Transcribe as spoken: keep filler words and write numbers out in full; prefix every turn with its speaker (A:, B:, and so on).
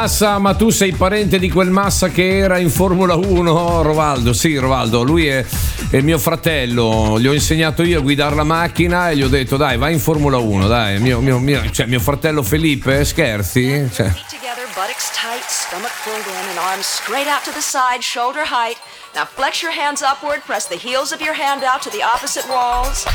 A: Massa, ma tu sei parente di quel Massa che era in Formula uno? Rovaldo, sì, Rovaldo, lui è, è mio fratello, gli ho insegnato io a guidare la macchina e gli ho detto dai, vai in Formula uno, dai, mio, mio, mio, cioè, mio fratello Felipe, scherzi? Cioè.
B: Buttocks tight, stomach pulled in, and arms straight out to the side, shoulder height. Now flex your hands upward, press the heels of your hand out to the opposite walls.